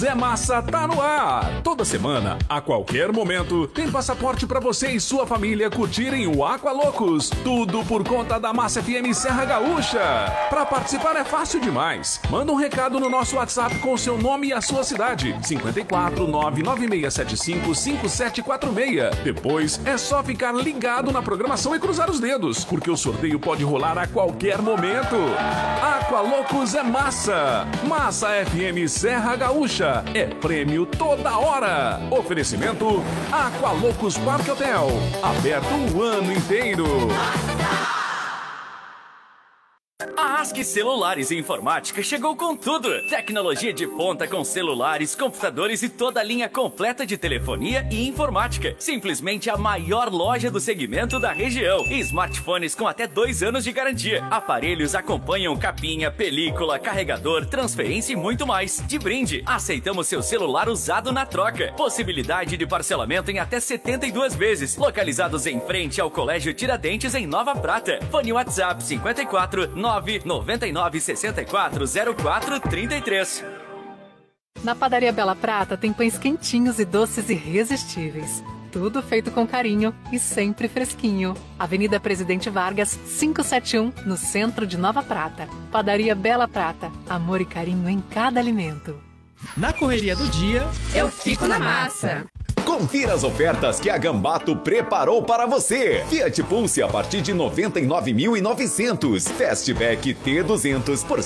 Zé Massa tá no ar. Toda semana, a qualquer momento, tem passaporte para você e sua família curtirem o Aqualocos. Tudo por conta da Massa FM Serra Gaúcha. Para participar é fácil demais. Manda um recado no nosso WhatsApp com seu nome e a sua cidade. 54 99675 5746. Depois é só ficar ligado na programação e cruzar os dedos, porque o sorteio pode rolar a qualquer momento. Aqualocos é massa. Massa FM Serra Gaúcha. É prêmio toda hora. Oferecimento Aqualocos Parque Hotel. Aberto o ano inteiro. A ASC Celulares e Informática chegou com tudo. Tecnologia de ponta com celulares, computadores e toda a linha completa de telefonia e informática. Simplesmente a maior loja do segmento da região. E smartphones com até 2 anos de garantia. Aparelhos acompanham capinha, película, carregador, transferência e muito mais. De brinde, aceitamos seu celular usado na troca. Possibilidade de parcelamento em até 72 vezes. Localizados em frente ao Colégio Tiradentes, em Nova Prata. Fone WhatsApp 54 999 64 04 33. Na Padaria Bela Prata tem pães quentinhos e doces irresistíveis. Tudo feito com carinho e sempre fresquinho. Avenida Presidente Vargas, 571, no centro de Nova Prata. Padaria Bela Prata. Amor e carinho em cada alimento. Na correria do dia, eu fico na massa. Confira as ofertas que a Gambato preparou para você. Fiat Pulse a partir de 99.900. Fastback T200 por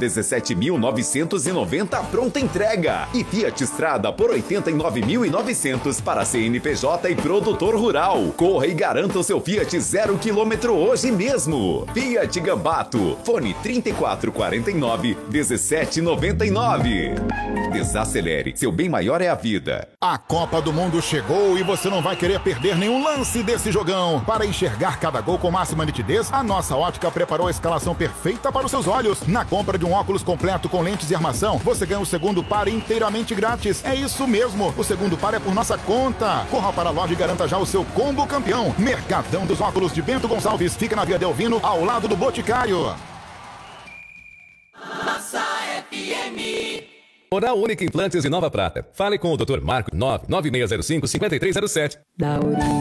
117.990 pronta entrega. E Fiat Strada por 89.900 para CNPJ e produtor rural. Corra e garanta o seu Fiat 0 km hoje mesmo. Fiat Gambato. Fone 3449-1799. Desacelere. Seu bem maior é a vida. A Copa do Mundo chegou e você não vai querer perder nenhum lance desse jogão. Para enxergar cada gol com máxima nitidez, a nossa ótica preparou a escalação perfeita para os seus olhos. Na compra de um óculos completo com lentes e armação, você ganha o segundo par inteiramente grátis. É isso mesmo, o segundo par é por nossa conta. Corra para a loja e garanta já o seu combo campeão. Mercadão dos Óculos de Bento Gonçalves, fica na Via Delvino, ao lado do Boticário. Massa FM. Oral Única Implantes de Nova Prata. Fale com o Dr. Marco 99605-5307. Da Uri.